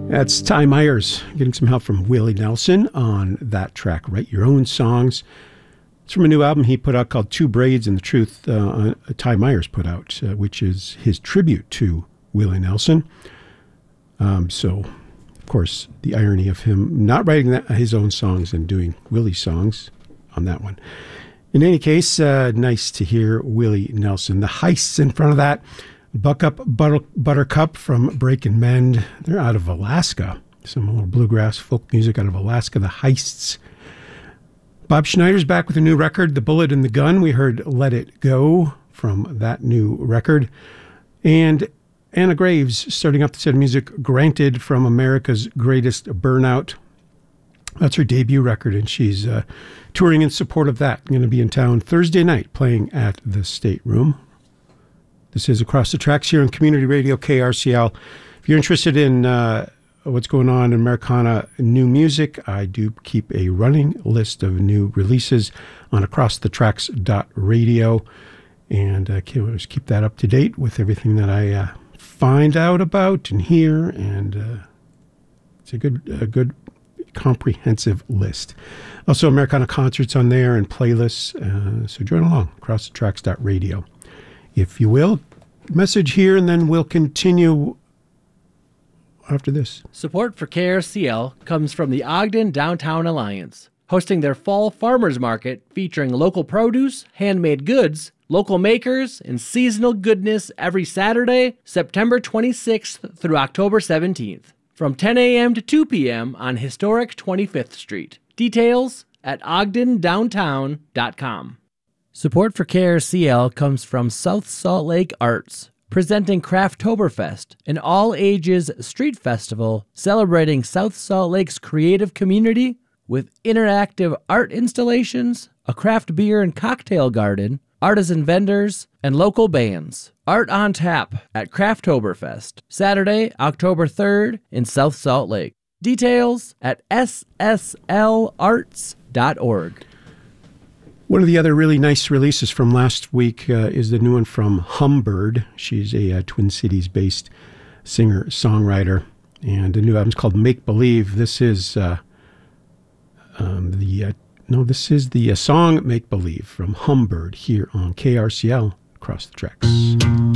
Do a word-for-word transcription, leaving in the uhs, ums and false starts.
That's Ty Myers getting some help from Willie Nelson on that track, Write Your Own Songs. It's from a new album he put out called Two Braids and the Truth, uh, Ty Myers put out, uh, which is his tribute to Willie Nelson. Um, so, of course, the irony of him not writing that, his own songs and doing Willie's songs on that one. In any case, uh, nice to hear Willie Nelson. The Heists in front of that. Buck Up Butter, Buttercup from Break and Mend. They're out of Alaska. Some little bluegrass folk music out of Alaska. The Heists. Bob Schneider's back with a new record, The Bullet in the Gun. We heard Let It Go from that new record. And Anna Graves starting up the set of music, Granted from America's Greatest Burnout. That's her debut record, and she's uh, touring in support of that. Going to be in town Thursday night playing at the State Room. This is Across the Tracks here on Community Radio K R C L. If you're interested in uh, what's going on in Americana new music, I do keep a running list of new releases on across the tracks dot radio. And uh, just keep that up to date with everything that I uh, find out about and hear. And uh, it's a good, a good comprehensive list. Also, Americana concerts on there and playlists. Uh, so join along, across the tracks dot radio. If you will, message here, and then we'll continue after this. Support for K R C L comes from the Ogden Downtown Alliance, hosting their Fall Farmers Market featuring local produce, handmade goods, local makers, and seasonal goodness every Saturday, September twenty-sixth through October seventeenth, from ten a.m. to two p.m. on historic twenty-fifth Street. Details at ogden downtown dot com. Support for K R C L comes from South Salt Lake Arts, presenting Crafttoberfest, an all-ages street festival celebrating South Salt Lake's creative community with interactive art installations, a craft beer and cocktail garden, artisan vendors, and local bands. Art on tap at Crafttoberfest, Saturday, October third in South Salt Lake. Details at s s l arts dot org. One of the other really nice releases from last week uh, is the new one from Humbird. She's a uh, Twin Cities-based singer-songwriter, and the new album's called Make Believe. This is uh, um, the uh, no, this is the uh, song Make Believe from Humbird here on K R C L Across the Tracks.